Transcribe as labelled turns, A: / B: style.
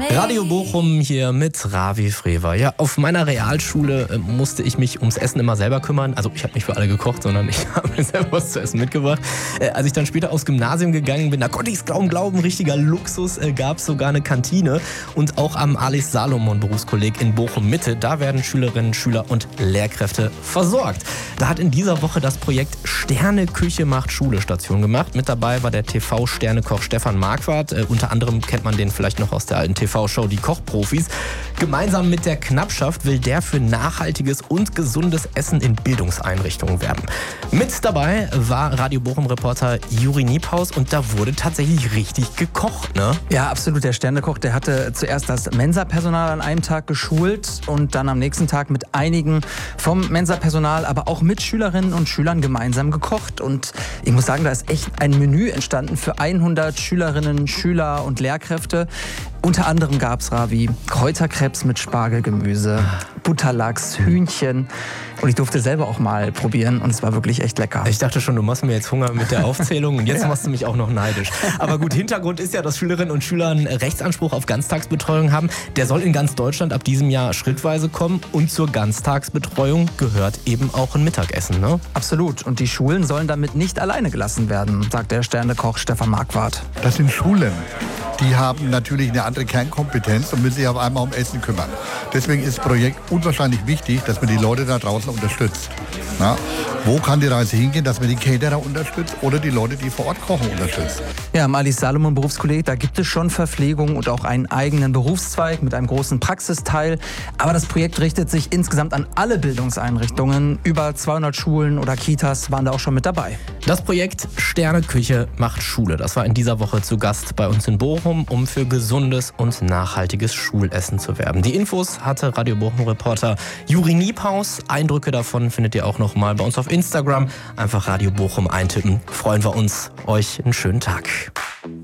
A: Radio Bochum hier mit Ravi Frewer. Ja, auf meiner Realschule musste ich mich ums Essen immer selber kümmern. Also ich habe nicht für alle gekocht, sondern ich habe mir selber was zu essen mitgebracht. Als ich dann später aufs Gymnasium gegangen bin, da konnte ich es kaum glauben, richtiger Luxus, gab es sogar eine Kantine. Und auch am Alice Salomon Berufskolleg in Bochum Mitte, da werden Schülerinnen, Schüler und Lehrkräfte versorgt. Da hat in dieser Woche das Projekt Sterne-Küche macht Schule Station gemacht. Mit dabei war der TV-Sternekoch Stefan Marquardt. Unter anderem kennt man den vielleicht noch aus der alten TV-Show Die Kochprofis. Gemeinsam mit der Knappschaft will der für nachhaltiges und gesundes Essen in Bildungseinrichtungen werben. Mit dabei war Radio Bochum-Reporter Juri Niephaus und da wurde tatsächlich richtig gekocht, ne?
B: Ja, absolut. Der Sternekoch, der hatte zuerst das Mensapersonal an einem Tag geschult und dann am nächsten Tag mit einigen vom Mensapersonal, aber auch mit Schülerinnen und Schülern gemeinsam gekocht. Und ich muss sagen, da ist echt ein Menü entstanden für 100 Schülerinnen, Schüler und Lehrkräfte. Unter anderem gab es, Ravi, Kräuterkrebs mit Spargelgemüse, Butterlachs, Hühnchen. Und ich durfte selber auch mal probieren und es war wirklich echt lecker.
A: Ich dachte schon, du machst mir jetzt Hunger mit der Aufzählung und jetzt machst du mich auch noch neidisch. Aber gut, Hintergrund ist ja, dass Schülerinnen und Schüler einen Rechtsanspruch auf Ganztagsbetreuung haben. Der soll in ganz Deutschland ab diesem Jahr schrittweise kommen und zur Ganztagsbetreuung gehört eben auch ein Mittagessen, ne?
B: Absolut. Und die Schulen sollen damit nicht alleine gelassen werden, sagt der Sternekoch Stefan Marquardt.
C: Das sind Schulen. Die haben natürlich eine andere Kernkompetenz und müssen sich auf einmal um Essen kümmern. Deswegen ist das Projekt unwahrscheinlich wichtig, dass man die Leute da draußen unterstützt. Na, wo kann die Reise hingehen, dass man die Caterer unterstützt oder die Leute, die vor Ort kochen, unterstützt?
B: Ja, am Alice Salomon Berufskolleg, da gibt es schon Verpflegung und auch einen eigenen Berufszweig mit einem großen Praxisteil. Aber das Projekt richtet sich insgesamt an alle Bildungseinrichtungen. Über 200 Schulen oder Kitas waren da auch schon mit dabei.
A: Das Projekt Sterne-Küche macht Schule. Das war in dieser Woche zu Gast bei uns in Bochum, um für gesundes und nachhaltiges Schulessen zu werben. Die Infos hatte Radio Bochum-Reporter Juri Niephaus. Eindrücke davon findet ihr auch noch mal bei uns auf Instagram. Einfach Radio Bochum eintippen. Freuen wir uns. Euch einen schönen Tag.